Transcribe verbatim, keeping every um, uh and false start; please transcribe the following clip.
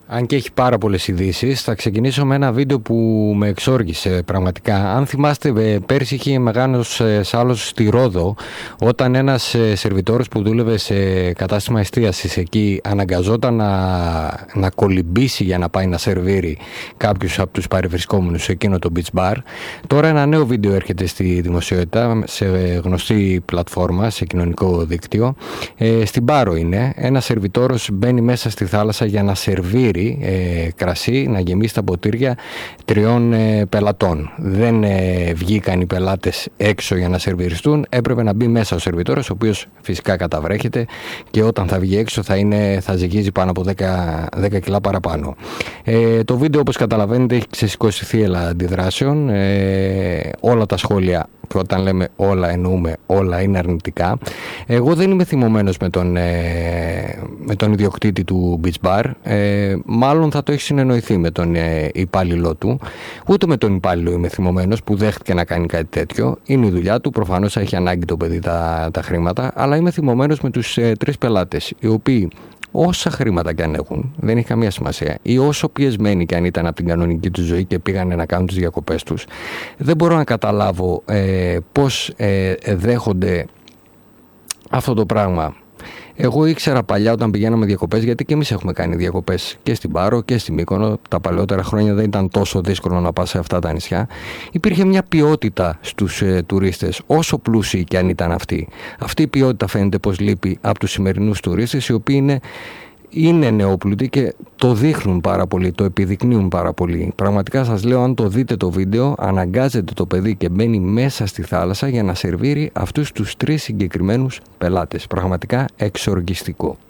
Αν και έχει πάρα πολλές ειδήσεις, θα ξεκινήσω με ένα βίντεο που με εξόργησε πραγματικά. Αν θυμάστε, πέρσι είχε μεγάλος σάλος στη Ρόδο, όταν ένας σερβιτόρος που δούλευε σε κατάστημα εστίασης εκεί αναγκαζόταν να, να κολυμπήσει για να πάει να σερβίρει κάποιους από τους παρευρισκόμενους σε εκείνο το beach bar. Τώρα ένα νέο βίντεο έρχεται στη δημοσιότητα, σε γνωστή πλατφόρμα, σε κοινωνικό δίκτυο. Ε, στην Πάρο είναι. Ένας σερβιτόρος μπαίνει μέσα στη θάλασσα για να σερβίρει Ε, κρασί, να γεμίσει τα ποτήρια τριών ε, πελατών. Δεν ε, βγήκαν οι πελάτες έξω για να σερβιριστούν, έπρεπε να μπει μέσα ο σερβιτόρος, ο οποίος φυσικά καταβρέχεται και όταν θα βγει έξω θα, είναι, θα ζυγίζει πάνω από δέκα κιλά παραπάνω. Ε, το βίντεο, όπως καταλαβαίνετε, έχει ξεσηκώσει θύελλα αντιδράσεων. Ε, όλα τα σχόλια, και όταν λέμε όλα εννοούμε όλα, είναι αρνητικά. Εγώ δεν είμαι θυμωμένος με τον, ε, με τον ιδιοκτήτη του beach bar. Ε, μάλλον θα το έχει συνεννοηθεί με τον ε, υπάλληλό του. Ούτε με τον υπάλληλο είμαι θυμωμένος που δέχτηκε να κάνει κάτι τέτοιο. Είναι η δουλειά του, προφανώς έχει ανάγκη το παιδί τα, τα χρήματα, αλλά είμαι θυμωμένος με τους ε, τρεις πελάτες, οι οποίοι όσα χρήματα και αν έχουν, δεν έχει καμία σημασία, ή όσο πιεσμένοι και αν ήταν από την κανονική του ζωή και πήγανε να κάνουν τις διακοπές τους, δεν μπορώ να καταλάβω ε, πώς ε, δέχονται αυτό το πράγμα. Εγώ ήξερα παλιά όταν πηγαίναμε διακοπές, γιατί και εμείς έχουμε κάνει διακοπές και στην Πάρο και στη Μύκονο. Τα παλαιότερα χρόνια δεν ήταν τόσο δύσκολο να πας σε αυτά τα νησιά. Υπήρχε μια ποιότητα στους ε, τουρίστες, όσο πλούσιοι και αν ήταν αυτοί. Αυτή η ποιότητα φαίνεται πως λείπει από τους σημερινούς τουρίστες, οι οποίοι είναι, είναι νεόπλουτοι και το δείχνουν πάρα πολύ, το επιδεικνύουν πάρα πολύ. Πραγματικά σας λέω, αν το δείτε το βίντεο, αναγκάζεται το παιδί και μπαίνει μέσα στη θάλασσα για να σερβίρει αυτούς τους τρεις συγκεκριμένους πελάτες. Πραγματικά εξοργιστικό.